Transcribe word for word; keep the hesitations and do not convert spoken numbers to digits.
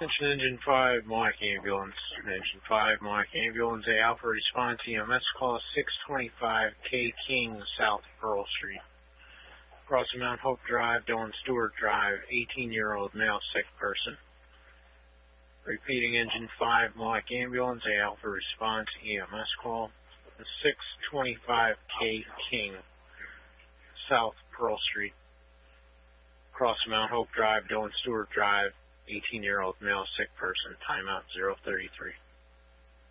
Attention Engine five, Mike Ambulance. Engine five, Mike Ambulance. A Alpha response E M S call six twenty-five K King, South Pearl Street. Across Mount Hope Drive, Dawn Stewart Drive, eighteen-year-old male sick person. Repeating Engine five, Mike Ambulance. A Alpha response E M S call six twenty-five K King, South Pearl Street. Across Mount Hope Drive, Dawn Stewart Drive, eighteen-year-old male sick person. Timeout zero thirty-three.